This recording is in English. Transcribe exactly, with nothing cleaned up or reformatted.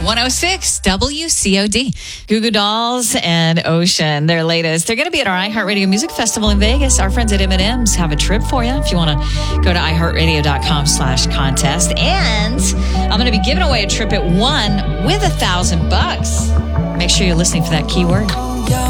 one oh six W C O D. Goo Goo Dolls and Ocean, their latest. They're going to be at our iHeartRadio Music Festival in Vegas. Our friends at M and M's have a trip for you if you want to go to iHeartRadio.com slash contest. And I'm going to be giving away a trip at one with a thousand bucks. Make sure you're listening for that keyword.